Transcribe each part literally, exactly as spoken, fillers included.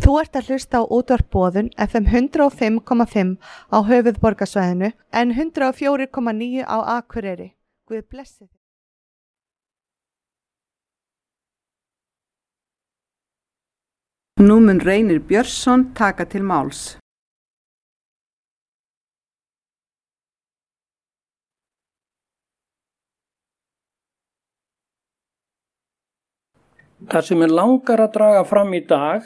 Þú ert að hlusta á útvarp Boðun F M hundrað og fimm komma fimm á höfuðborgarsvæðinu en hundrað og fjögur komma níu á Akureyri. Guð blessi þig. Nú mun Reynir Björnsson taka til máls. Það sem er langar að draga fram í dag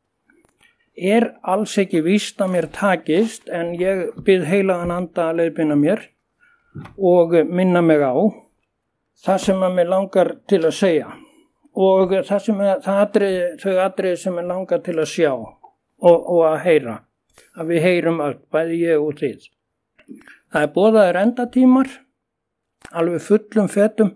er alls ekki víst að mér takist, en ég bið heilagan anda að leiðbeina mér og minna mig á það sem að mér langar til að segja og það sem er, það atriði, þau atriði sem er langar til að sjá og, og að heyra, að við heyrum öll, bæði ég og þið. Það er boðaðir endatímar, alveg fullum fetum,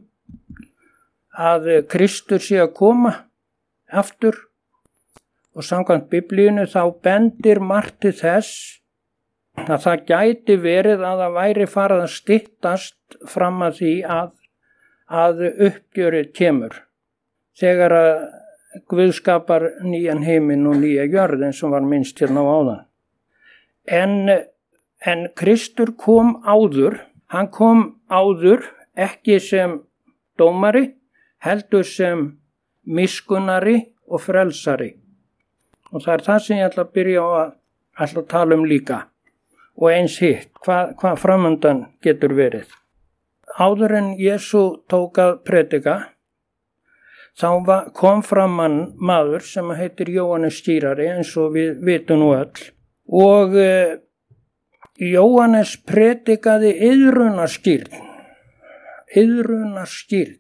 að Kristur sé að koma aftur. Og samkvæmt Biblíunni þá bendir margt til þess að það gæti verið að það væri farið að styttast fram að því að, að uppgjörið kemur. Þegar að Guð skapar nýjan heiminn og nýja jörð eins og var minnst hérna á áðan. En, en Kristur kom áður, hann kom áður ekki sem dómari, heldur sem miskunnari og frelsari. Og það er það sem ég ætla að byrja á að, ætla að tala um líka. Og eins hitt, hvað, hvað framundan getur verið. Áður en Jesú tók að predika, þá var, kom fram mann maður sem heitir Jóhannes skírari, eins og við vitum nú öll. Og uh, Jóhannes predikaði iðrunarskírn. Iðrunarskírn.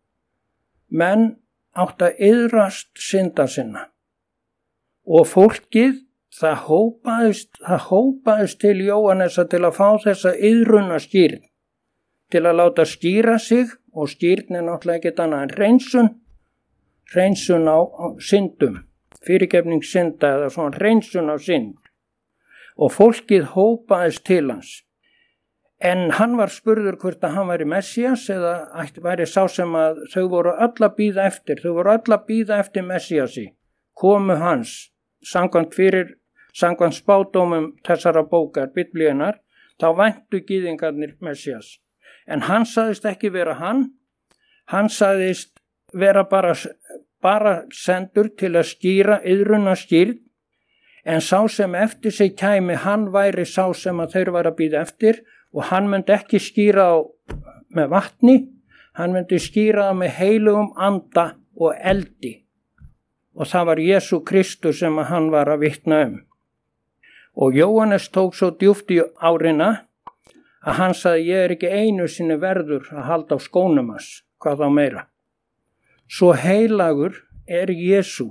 Menn átt að iðrast synda sinna. Og fólkið, það hópaðist, það hópaðist til Jóhannesa til að fá þessa iðrunarskírn, til að láta skýra sig, og skírn er náttúrulega ekkert annað en hreinsun, hreinsun á, á syndum, fyrirgefning synda eða svona hreinsun á synd. Og fólkið hópaðist til hans. En hann var spurður hvort að hann væri Messías eða ætti væri sá sem að þau voru öll að bíða eftir, þau voru öll að bíða eftir Messíasi, komu hans. Samkvæmt fyrir, samkvæmt spádómum þessara bókar, Biblíunar, þá væntu gyðingarnir Messías. En hann sagðist ekki vera hann, hann sagðist vera bara, bara sendur til að skýra iðrunarskírn, en sá sem eftir sig kæmi, hann væri sá sem að þeir væri að bíða eftir, og hann myndi ekki skýra á með vatni, hann myndi skýra á með heilugum anda og eldi. Og það var Jesú Kristur sem hann var að vitna um. Og Jóhannes tók svo djúpt í árina að hann sagði, ég er ekki einu sinni verður að halda á skónum hans, hvað þá meira. Svo heilagur er Jesú,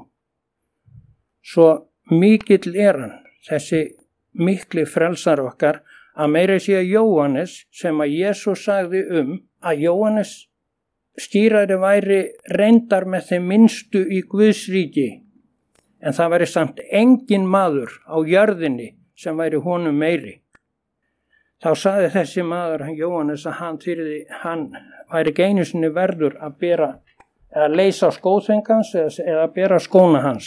svo mikill er hann, þessi mikli frelsar okkar, að meira sé að Jóhannes, sem að Jesú sagði um, að Jóhannes skýrari væri reyndar með þeim minnstu í Guðs ríki, en það væri samt engin maður á jörðinni sem væri honum meiri. Þá sagði þessi maður, hann Jóhannes, að hann, þyrði, hann væri ekki einu sinni verður að bera, eða leysa skóþvengans eða, eða bera skóna hans.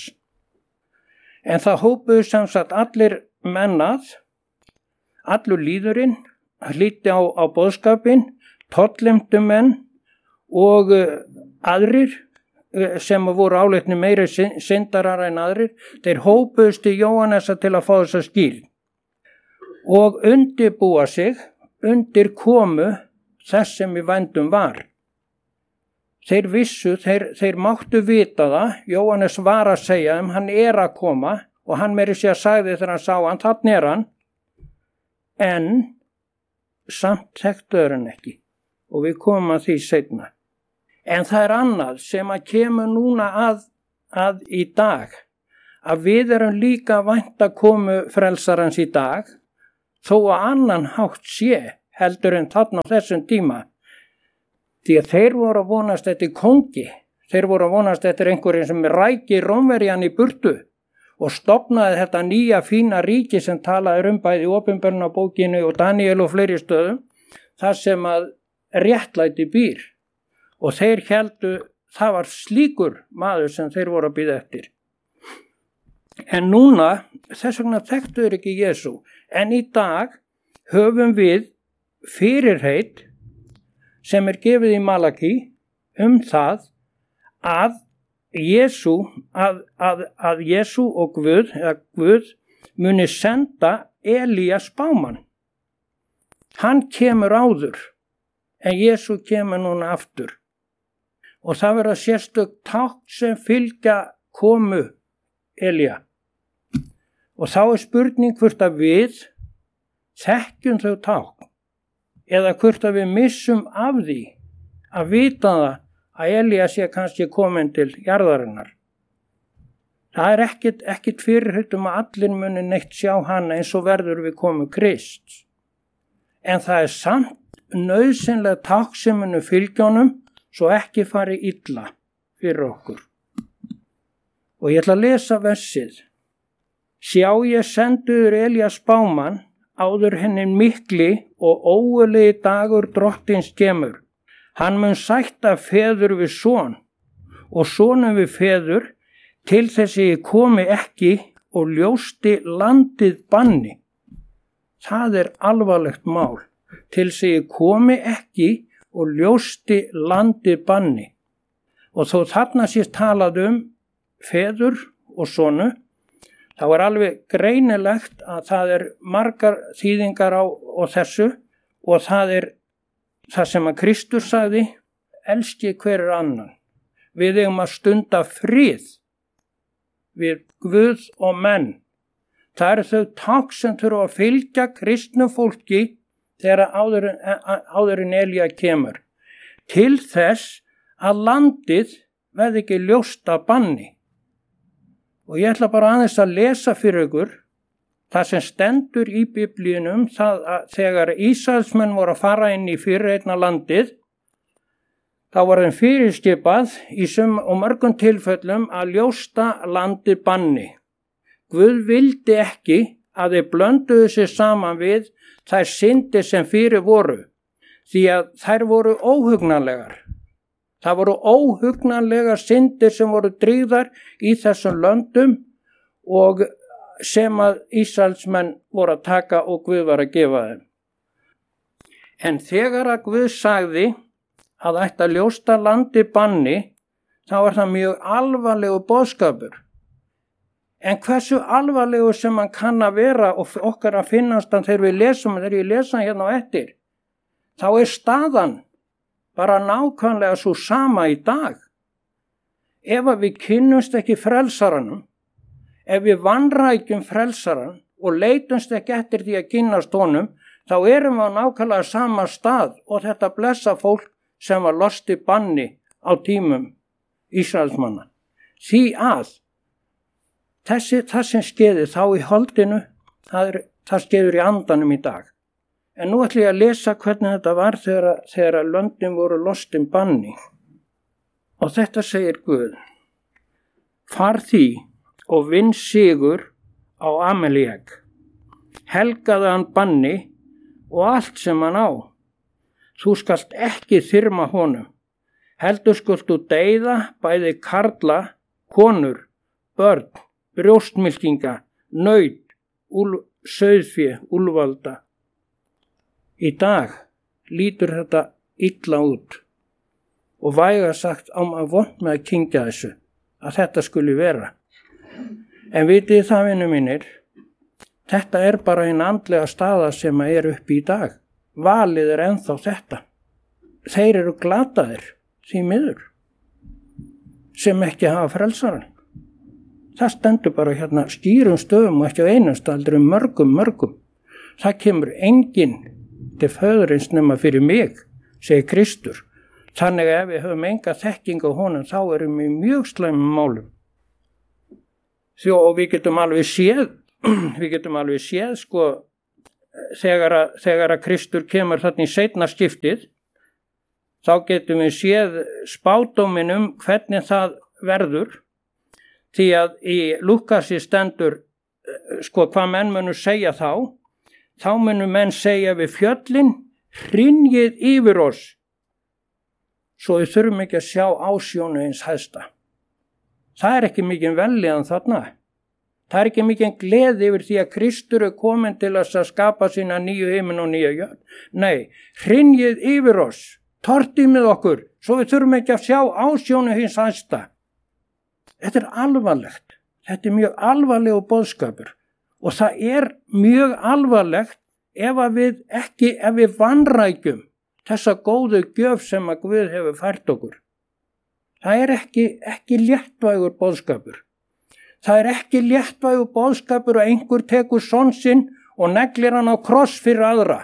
En það hópuðu sem sagt allir mennað, allur líðurinn, hlýtti á, á boðskapin, tollimtu menn, og uh, aðrir uh, sem voru áleitni meiri syndarar en aðrir, þeir hópuðust til Jóhannesa til að fá þessa skýrn og undirbúa sig undir komu þess sem í vændum var. Þeir vissu, þeir, þeir máttu vita það, Jóhannes var að segja um hann er að koma, og hann meiri sé að sagði þegar hann sá hann, þannig er hann, en samt þekktuður hann ekki, og við komum að því seinna. En það er annað sem að kemur núna að, að í dag, að við erum líka vænt að komu frelsarans í dag, þó að annan hátt sé heldur en þarna á þessum tíma. Því að þeir voru að vonast eftir kongi, þeir voru að vonast eftir einhverjum sem ræki Rómverjan í burtu og stofnaði þetta nýja fína ríki sem talaði um bæði Opinberunarbókinu og Daniel og fleiri stöðum, þar sem að réttlæti býr. Og þeir héldu, það var slíkur maður sem þeir voru að bíða eftir. En núna, þess vegna þekktu þeir ekki Jesú. En í dag höfum við fyrirheit sem er gefið í Malaki um það að Jesú, að, að, að Jesú og Guð, eða Guð muni senda Elía spámann. Hann kemur áður, en Jesú kemur núna aftur. Og það verða sérstök tákn sem fylgja komu Elía. Og þá er spurning hvort að við þekkjum þau tákn, eða hvort að við missum af því að vita það að Elía sé kannski komin til jarðarinnar. Það er ekkit, ekkit fyrirheitum að allir muni neitt sjá hana eins og verður við komu Krists. En það er samt nauðsynlega tákn sem muni fylgjónum svo ekki fari illa fyrir okkur. Og ég ætla að lesa versið. Sjá ég senduður Elía spámann áður henni mikli og ógurlegi dagur drottins kemur. Hann mun sætta feður við son og sonum við feður til þess að ég komi ekki og ljósti landið banni. Það er alvarlegt mál. Til þess að ég komi ekki og ljósti landið banni. Og þó þarna sést talað um feður og sonu, þá er alveg greinilegt að það er margar þýðingar á, á þessu og það er það sem að Kristur sagði, elski hver annan. Við eigum að stunda frið við Guð og menn. Það eru þau tákn sem þurfa að fylgja kristnu fólki þegar áður, áður en Elía kemur. Til þess að landið verði ekki ljóst af banni. Og ég ætla bara aðeins að lesa fyrir ykkur það sem stendur í Biblíunum það að þegar Ísraelsmenn voru að fara inn í fyrirheitna landið, þá var þeim fyrirskipað í sum og mörgum tilfellum að ljósta landið banni. Guð vildi ekki að þeir blönduðu sig saman við þær syndir sem fyrir voru, því að þær voru óhugnanlegar. Það voru óhugnanlegar syndir sem voru drýgðar í þessum löndum og sem að Ísraelsmenn voru að taka og Guð var að gefa þeim. En þegar að Guð sagði að ætti að ljósta landi banni, þá var það mjög alvarlegu boðskapur. En hversu alvarlegu sem hann kann að vera og okkar að finnast hann þegar við lesum, þegar ég lesa hérna á eftir, þá er staðan bara nákvæmlega svo sama í dag. Ef að við kynnumst ekki frelsaranum, ef við vanrækjum frelsaran og leitumst ekki eftir því að kynnast honum, þá erum við á nákvæmlega sama stað og þetta blessa fólk sem var losti banni á tímum Ísraelsmanna. Því að þessi, það sem skeiði þá í holdinu, það, er, það skeiður í andanum í dag. En nú ætlum ég að lesa hvernig þetta var þegar, þegar löndin voru lostin banni. Og þetta segir Guð. Far því og vinn sigur á Amalek. Helgaði hann banni og allt sem hann á. Þú skalt ekki þyrma honum. Heldur skalt þú deyða bæði karla, konur, börn, brjóstmylkinga, naut, úl, sauðfé, úlvalda. Í dag lítur þetta illa út og væga sagt á maður vont með að kyngja þessu, að þetta skuli vera. En vitið það, vinnu mínir, þetta er bara einn andlega staða sem er uppi í dag. Valið er ennþá þetta. Þeir eru glataðir, því miður, sem ekki hafa frelsaran. Það stendur bara hérna skýrum stöðum og ekki á einum stað, mörgum, mörgum. Það kemur enginn til föðurins nema fyrir mig, segir Kristur. Þannig að ef við höfum enga þekking á honum, þá erum við mjög slæmum málum. Þjó, og við getum alveg séð, við getum alveg séð, sko, þegar að, þegar að Kristur kemur þarna í seinna skiptið, þá getum við séð spádóminn um hvernig það verður, því að í Lúkasi stendur, sko, hvað menn munu segja þá, þá munu menn segja við fjöllin, hrynjið yfir oss, svo við þurfum ekki að sjá ásjónu eins hæsta. Það er ekki mikið velliðan þarna. Það er ekki mikið gleði yfir því að Kristur er komin til að skapa sína nýju himinn og nýja jörð. Nei, hrynjið yfir oss, tortið með okkur, svo við þurfum ekki að sjá ásjónu hins hæsta. Þetta er alvarlegt. Þetta er mjög alvarlegu boðskapur og það er mjög alvarlegt ef að við ekki, ef við vanrækjum þessa góðu gjöf sem að Guð hefur fært okkur. Það er ekki, ekki léttvægur boðskapur. Það er ekki léttvægur boðskapur að einhver tekur son sinn og neglir hann á kross fyrir aðra.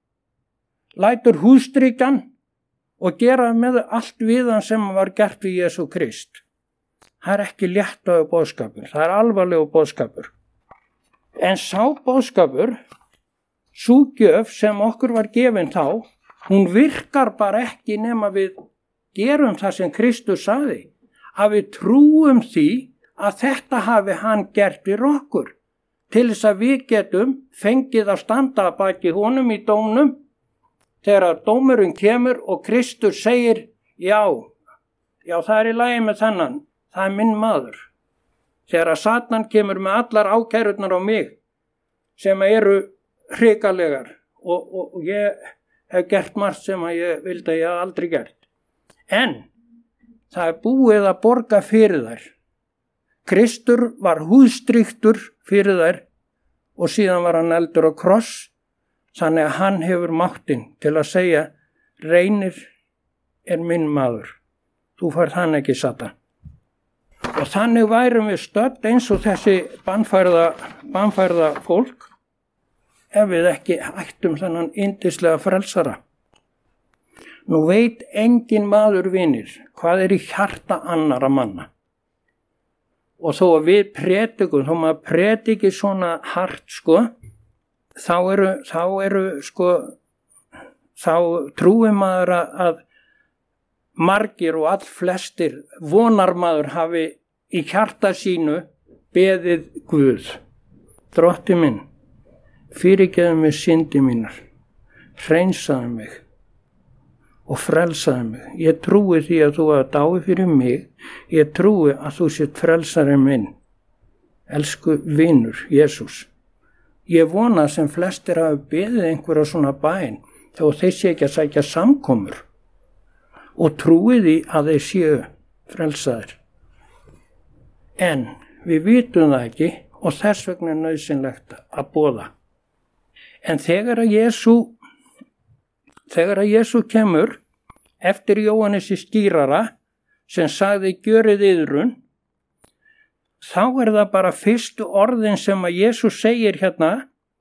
Lætur hústrykjan og gera með allt við hann sem var gert við Jesú Krist. Það er ekki léttvægur boðskapur. Það er alvarlegur boðskapur. En sá boðskapur, sú gjöf sem okkur var gefin þá, hún virkar bara ekki nema við gerum það sem Kristus sagði, að við trúum því að þetta hafi hann gert fyrir okkur, til þess að við getum fengið að standa að baki honum í dómnum, þegar dómurinn kemur og Kristus segir, já, já það er í lagi með þennan, það er minn maður. Þegar að Satan kemur með allar ákærurnar á mig, sem eru hrikalegar, og, og, og ég hef gert margt sem að ég vildi að ég hef aldrei gert. En það er búið að borga fyrir þær. Kristur var húðstryktur fyrir þær og síðan var hann eldur á kross, þannig að hann hefur máttinn til að segja, Reynir er minn maður, þú færð hann ekki Satan. Og þannig værum við stödd eins og þessi bannfærða, bannfærða fólk, ef við ekki ættum þennan yndislega frelsara. Nú veit engin maður vinir hvað er í hjarta annara manna. Og þó að við predikum, þó maður prediki svona hart, sko, þá eru, þá eru, sko, þá trúir maður að margir og all flestir vonar maður hafi í hjarta sínu beðið Guð. Drotti minn, fyrirgefðu mig syndi mínar, hreinsaðu mig og frelsaðu mig. Ég trúi því að þú hafa dáið fyrir mig. Ég trúi að þú sért frelsari minn. Elsku vinur, Jesús. Ég vona sem flestir hafi beðið einhverja svona bæn þó þeir sé ekki að sækja samkomur og trúi því að þeir séu frelsaðir. En við vitum það ekki og þess vegna er nauðsynlegt að boða. En þegar að Jesú Þegar að Jesú kemur eftir Jóhannesi skýrara sem sagði gjörið iðrun, þá er það bara fyrstu orðin sem að Jesú segir hérna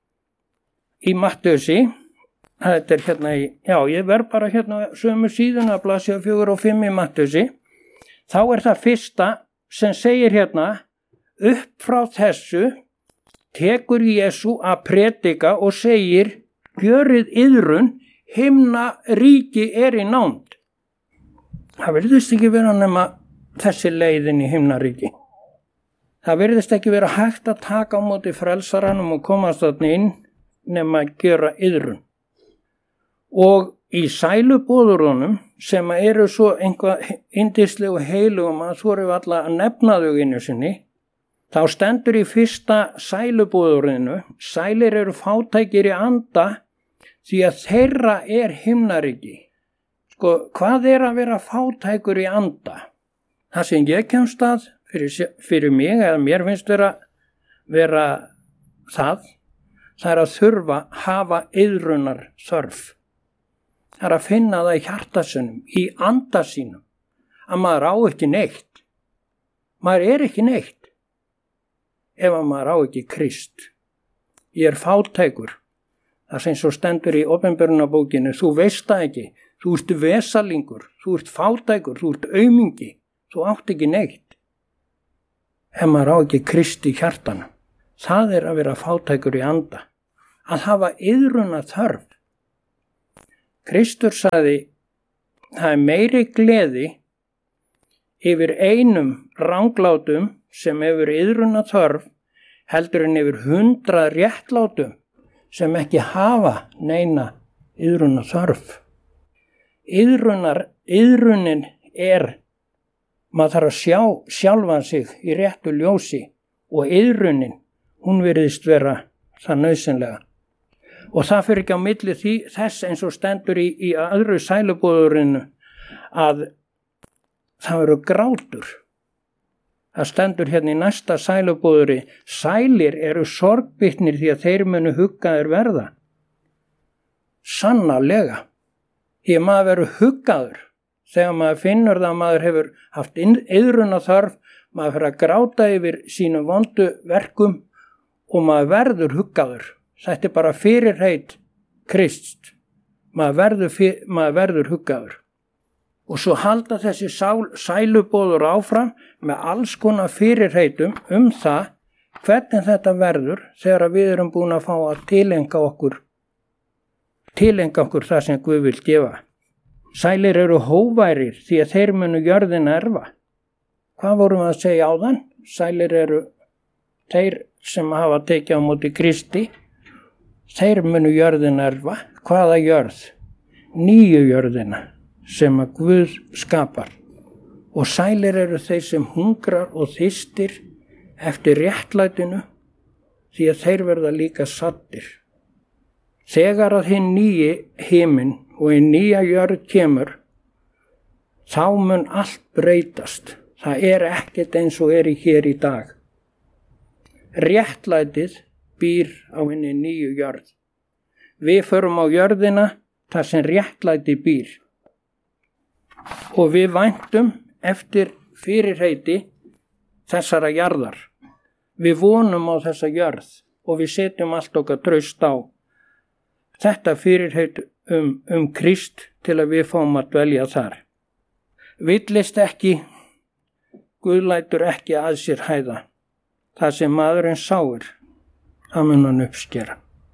í Mattheusi. Þetta er hérna í, já ég verð bara hérna sömu síðan að blaðsíða fjögur og fimm í Mattheusi. Þá er það fyrsta sem segir hérna, upp frá þessu tekur Jesú að predika og segir gjörið iðrun, himna ríki er í nánd. Það virðist ekki vera nema þessi leiðin í himna ríki. Það virðist ekki vera hægt að taka á móti frelsaranum og komast þarna inn nema að gera iðrun. Og í sæluboðurunum sem eru svo einhvað yndislegu heilugum að þú eru alla að nefna þau einu sinni, þá stendur í fyrsta sæluboðurinu, sælir eru fátækir í anda, því að þeirra er himnaríki. Sko, hvað er að vera fátækur í anda? Það sem ég kemst að fyrir, fyrir mig, eða mér finnst vera, vera það, það er að þurfa hafa iðrunar þörf. Það er að finna það í hjartasunum, í anda sínum, að maður á ekki neitt. Maður er ekki neitt ef að maður á ekki Krist. Ég er fátækur. Það sem svo stendur í opinberunarbókinu, þú veist það ekki, þú ert vesalingur, þú ert fátækur, þú ert aumingi, þú átt ekki neitt. Ef maður á ekki Krist í hjartanu, það er að vera fátækur í anda, að hafa iðruna þörf. Kristur sagði, það er meiri gleði yfir einum ranglátum sem hefur iðruna þörf, heldur en yfir hundrað réttlátum sem ekki hafa neina iðruna þörf. Iðrunar, iðrunin er, maður þarf að sjá sjálfan sig í réttu ljósi og iðrunin, hún virðist vera það nauðsynlega. Og það fyrir ekki á milli því, þess eins og stendur í, í öðru sælubúðurinu að það eru grátur. Það stendur hérna í næsta sælubúðuri, sælir eru sorgbittnir því að þeir munu huggaðir verða. Sannarlega, því að maður verður huggaður þegar maður finnur það að maður hefur haft iðruna þörf, maður fyrir að gráta yfir sínum vondu verkum og maður verður huggaður. Þetta er bara fyrirheit Krist. Maður verður, fyr, maður verður huggaður. Og svo halda þessi sál, sælubóður áfram með alls konar fyrirheitum um það hvernig þetta verður þegar við erum búin að fá að tilenga okkur, tilenga okkur það sem Guð vil gefa. Sælir eru hóværir því að þeir munu jörðina erfa. Hvað vorum við að segja áðan? Sælir eru þeir sem hafa tekið á móti Kristi. Þeir munu jörðina erfa. Hvaða jörð? Nýju jörðina sem að Guð skapar. Og sælir eru þeir sem hungrar og þystir eftir réttlætinu því að þeir verða líka saddir. Þegar að hinn nýji himinn og hinn nýja jörð kemur, þá mun allt breytast. Það er ekkert eins og er í hér í dag. Réttlætið býr á henni nýju jörð. Við förum á jörðina þar sem réttlæti býr. Og við væntum eftir fyrirheiti þessara jarðar. Við vonum á þessa jörð og við setjum allt okkar traust á þetta fyrirheit um, um Krist til að við fáum að dvelja þar. Villist ekki, Guð lætur ekki að sér hæða. Það sem maðurinn sáir, það mun hann uppskera.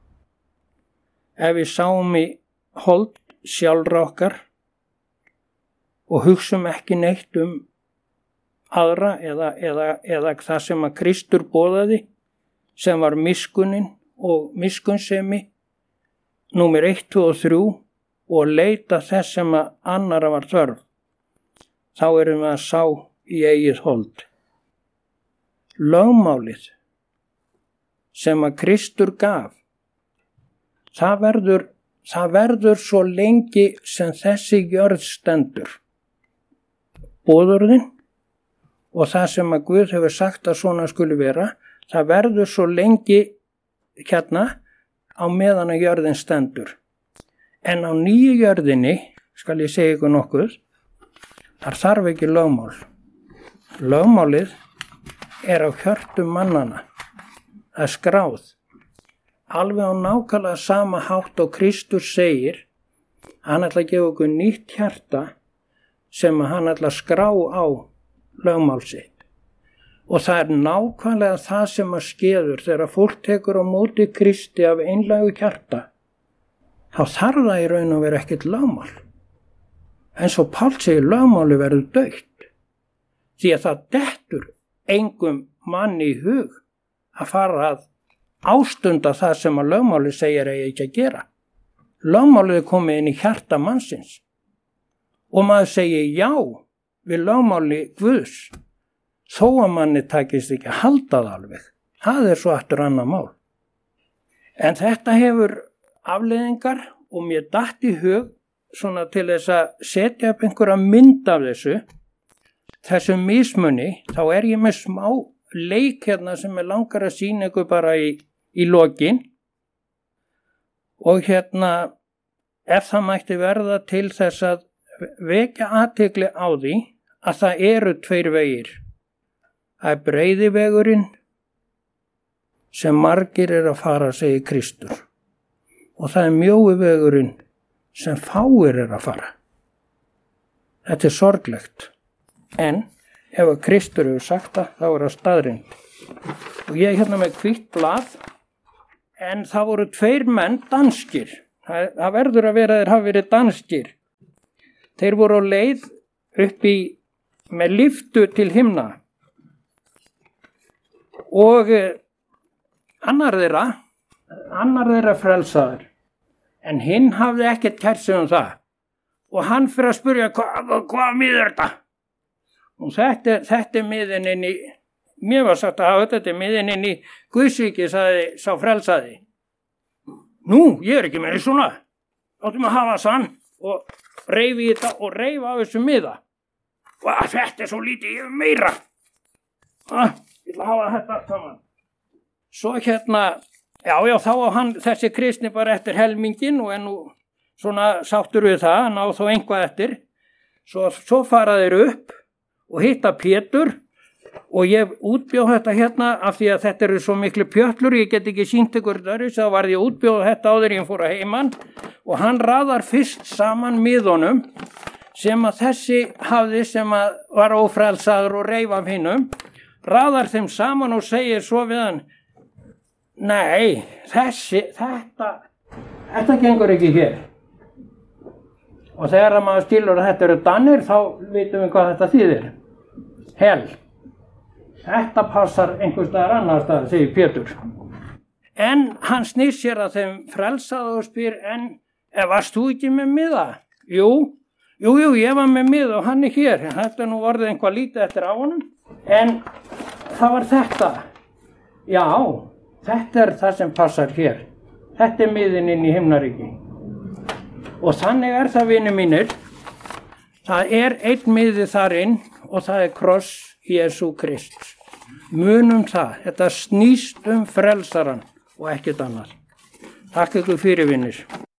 Ef við sáum í hold sjálfra okkar og hugsum ekki neitt um aðra eða, eða, eða það sem að Kristur boðaði, sem var miskunnin og miskunnsemi, númer eitt, tvö og þrjú, og leita þess sem að annara var þörf, þá erum við að sá í eigið hold. Lögmálið sem að Kristur gaf, það verður, það verður svo lengi sem þessi jörð stendur. Boðorðin og það sem að Guð hefur sagt að svona skuli vera, það verður svo lengi hérna á meðan að jörðin stendur. En á nýju jörðinni, skal ég segja ykkur nokkuð, þar þarf ekki lögmál. Lögmálið er á hjörtum mannana. Það er skráð. Alveg á nákvæmlega sama hátt og Kristus segir, hann ætla að gefa okkur nýtt hjarta sem hann ætla að skrá á lögmál sitt. Og það er nákvæmlega það sem að skeður þegar fólk tekur á móti Kristi af einlægu hjarta. Þá þarf það í raun og vera ekkert lögmál. En svo Páll segir lögmáli verður dautt. Því að það dettur engum manni í hug að fara að ástunda það sem að lögmáli segir eigi ekki að gera. Lögmálið er komið inn í hjarta mannsins og maður segir já við lögmáli Guðs þó að manni takist ekki að halda það alveg. Það er svo aftur annað mál. En þetta hefur afleiðingar og mér datt í hug svona til þess að setja upp einhverja mynd af þessu þessum mismunni, þá er ég með smá leik hérna sem er langar að sýna ykkur bara í, í lokin og hérna ef það mætti verða til þess að vekja athygli á því að það eru tveir vegir. Það er breiði vegurinn sem margir er að fara, segir Kristur, og það er mjói vegurinn sem fáir er að fara. Þetta er sorglegt. En ef að Kristur hefur sagt það, þá er það staðrind. Og ég er hérna með hvítt blað, en það voru tveir menn danskir. Það, það verður að vera þeir hafi verið danskir. Þeir voru á leið upp í, með lyftu til himna. Og annar þeirra, annar þeirra frelsaður. En hinn hafði ekkert kært sig um það. Og hann fyrir að spyrja, hvað hva miður þetta? Og þetta, þetta er miðin inn í, mér var sagt að hafa þetta miðin inn í Guðsríki, sagði sá frelsaði. Nú, ég er ekki með því svona. Áttum að hafa sann og reyfi þetta og reyfa af þessu miða. Og þetta er svo lítið, ég er meira. Ah, ég ætla að hafa þetta allt saman. Svo hérna, já, já, þá á hann, þessi kristni bara eftir helmingin og en nú svona sáttur við það, hann á þó einhvað eftir. Svo, svo fara þeir upp og hitta Pétur og ég útbjóð þetta hérna af því að þetta eru svo miklu pjötlur, ég get ekki sýnt ykkur þar, þá var ég útbjóð þetta áður ég fór að heiman og hann raðar fyrst saman miðunum sem að þessi hafði sem að var ófrelsaður og reif af hinnum, raðar þeim saman og segir svo við hann, nei, þessi, þetta, þetta gengur ekki hér. Og þegar maður skilur að þetta eru Danir, þá vitum við hvað þetta þýðir. Hell. Þetta passar einhvers staðar annars staðar, segir Pétur. En hann snýr sér að þeim frelsaði og spyr, en varst þú ekki með miða? Jú, jú, jú, ég var með miða og hann er hér. Þetta er nú orðið einhvað lítið eftir á honum. En það var þetta. Já, þetta er það sem passar hér. Þetta er miðinn inn í himnaríki. Og þannig er það, vinir mínir, það er einn miði þar inn og það er kross Jesú Kristus. Munum það, þetta snýst um frelsaran og ekkert annað. Takk ykkur fyrir, vinir.